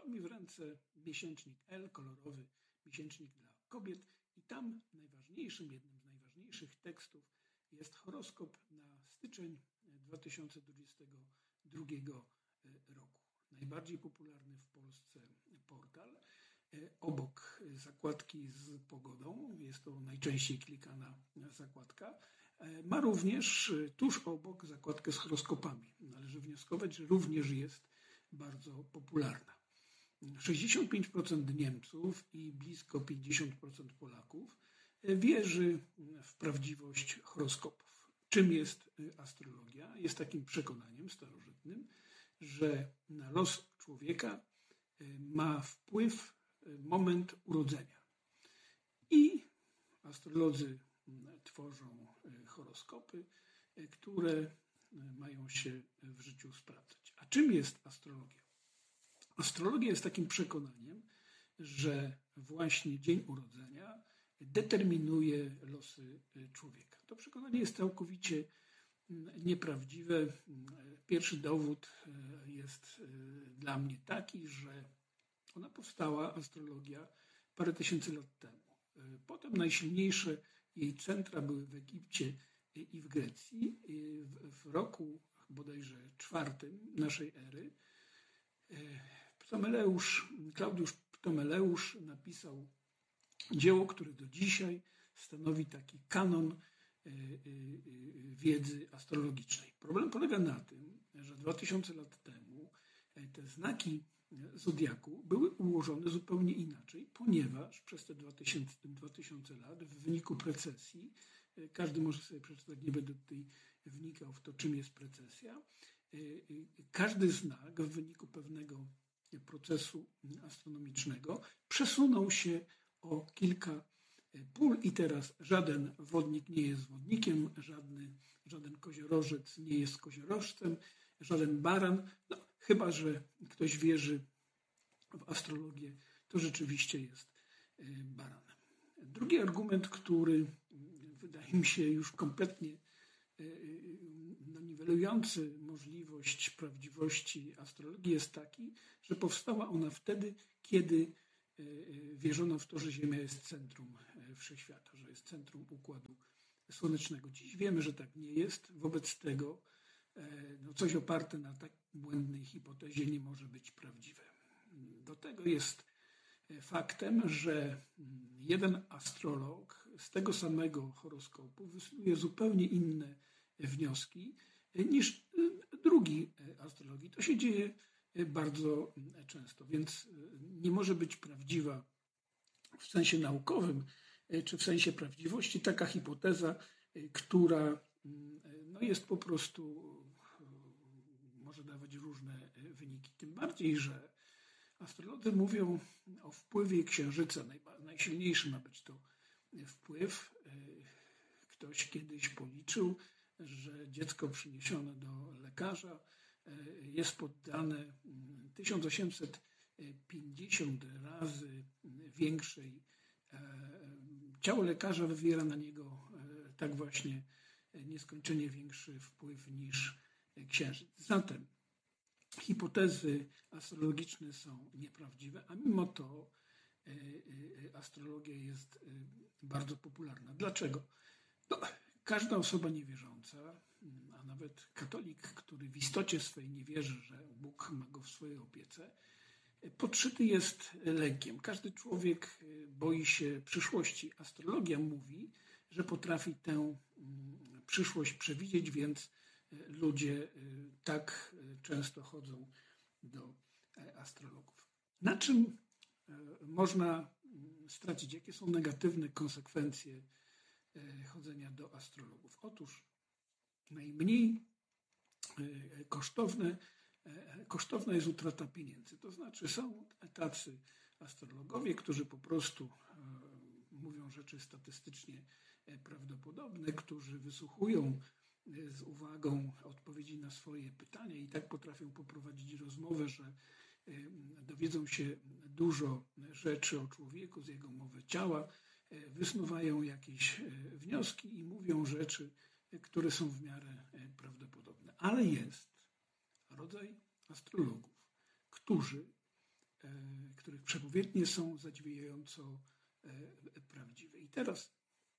Wpadł mi w ręce miesięcznik L, kolorowy miesięcznik dla kobiet i tam jednym z najważniejszych tekstów jest horoskop na styczeń 2022 roku. Najbardziej popularny w Polsce portal. Obok zakładki z pogodą, jest to najczęściej klikana zakładka, ma również tuż obok zakładkę z horoskopami. Należy wnioskować, że również jest bardzo popularna. 65% Niemców i blisko 50% Polaków wierzy w prawdziwość horoskopów. Czym jest astrologia? Jest takim przekonaniem starożytnym, że na los człowieka ma wpływ moment urodzenia. I astrolodzy tworzą horoskopy, które mają się w życiu sprawdzać. A czym jest astrologia? Astrologia jest takim przekonaniem, że właśnie dzień urodzenia determinuje losy człowieka. To przekonanie jest całkowicie nieprawdziwe. Pierwszy dowód jest dla mnie taki, że ona powstała, astrologia, parę tysięcy lat temu. Potem najsilniejsze jej centra były w Egipcie i w Grecji. W roku bodajże IV naszej ery Klaudiusz Ptomeleusz napisał dzieło, które do dzisiaj stanowi taki kanon wiedzy astrologicznej. Problem polega na tym, że 2000 lat temu te znaki zodiaku były ułożone zupełnie inaczej, ponieważ przez te 2000 lat w wyniku precesji, każdy może sobie przeczytać, nie będę tutaj wnikał w to, czym jest precesja, każdy znak w wyniku pewnego procesu astronomicznego przesunął się o kilka pól i teraz żaden wodnik nie jest wodnikiem, żaden koziorożec nie jest koziorożcem, żaden baran, chyba że ktoś wierzy w astrologię, to rzeczywiście jest baranem. Drugi argument, który wydaje mi się już kompletnie niwelujący możliwość prawdziwości astrologii, jest taki, że powstała ona wtedy, kiedy wierzono w to, że Ziemia jest centrum wszechświata, że jest centrum Układu Słonecznego. Dziś wiemy, że tak nie jest. Wobec tego coś oparte na tak błędnej hipotezie nie może być prawdziwe. Do tego jest faktem, że jeden astrolog z tego samego horoskopu wysnuje zupełnie inne wnioski niż drugi astrolog. I to się dzieje bardzo często, więc nie może być prawdziwa w sensie naukowym czy w sensie prawdziwości taka hipoteza, która jest po prostu, może dawać różne wyniki. Tym bardziej, że astrolodzy mówią o wpływie Księżyca. Najsilniejszy ma być to wpływ. Ktoś kiedyś policzył, że dziecko przyniesione do lekarza jest poddane 1850 razy większej. Ciało lekarza wywiera na niego tak właśnie nieskończenie większy wpływ niż Księżyc. Zatem hipotezy astrologiczne są nieprawdziwe, a mimo to astrologia jest bardzo popularna. Dlaczego? Każda osoba niewierząca, a nawet katolik, który w istocie swej nie wierzy, że Bóg ma go w swojej opiece, podszyty jest lękiem. Każdy człowiek boi się przyszłości. Astrologia mówi, że potrafi tę przyszłość przewidzieć, więc ludzie tak często chodzą do astrologów. Na czym można stracić? Jakie są negatywne konsekwencje chodzenia do astrologów? Otóż najmniej kosztowna jest utrata pieniędzy. To znaczy są tacy astrologowie, którzy po prostu mówią rzeczy statystycznie prawdopodobne, którzy wysłuchują z uwagą odpowiedzi na swoje pytania i tak potrafią poprowadzić rozmowę, że dowiedzą się dużo rzeczy o człowieku z jego mowy ciała, wysnuwają jakieś wnioski i mówią rzeczy, które są w miarę prawdopodobne. Ale jest rodzaj astrologów, którzy przepowiednie są zadziwiająco prawdziwe. I teraz,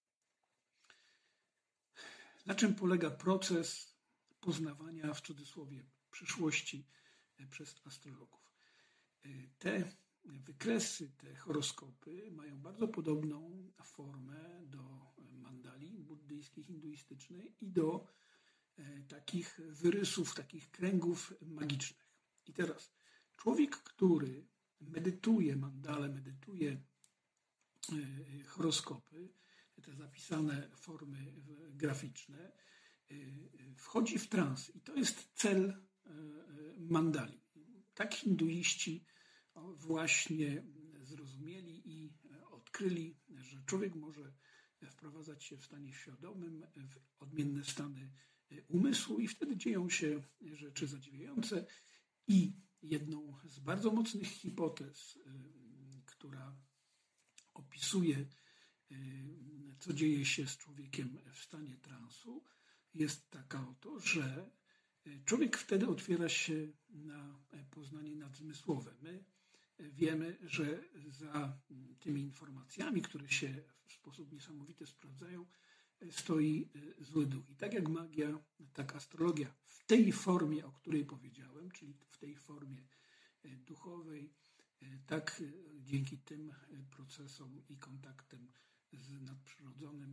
na czym polega proces poznawania, w cudzysłowie, przyszłości przez astrologów? Te wykresy, te horoskopy mają bardzo podobną formę do mandali buddyjskiej, hinduistycznej i do takich wyrysów, takich kręgów magicznych. I teraz człowiek, który medytuje mandale, medytuje horoskopy, te zapisane formy graficzne, wchodzi w trans. I to jest cel mandali. Tak hinduiści właśnie zrozumieli i odkryli, że człowiek może wprowadzać się w stanie świadomym w odmienne stany umysłu i wtedy dzieją się rzeczy zadziwiające. I jedną z bardzo mocnych hipotez, która opisuje, co dzieje się z człowiekiem w stanie transu, jest taka oto, że człowiek wtedy otwiera się na poznanie nadzmysłowe. My wiemy, że za tymi informacjami, które się w sposób niesamowity sprawdzają, stoi zły duch. I tak jak magia, tak astrologia w tej formie, o której powiedziałem, czyli w tej formie duchowej, tak dzięki tym procesom i kontaktem z nadprzyrodzonym,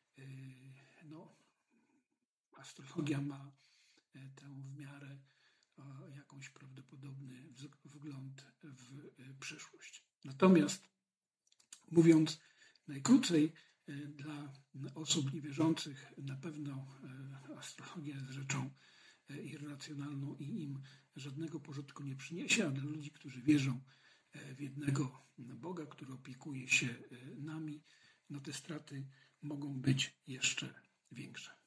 astrologia ma tę w miarę jakąś prawdopodobny wgląd w przyszłość. Natomiast mówiąc najkrócej, dla osób niewierzących na pewno astrologia jest rzeczą irracjonalną i im żadnego pożytku nie przyniesie, a dla ludzi, którzy wierzą w jednego Boga, który opiekuje się nami, te straty mogą być jeszcze większe.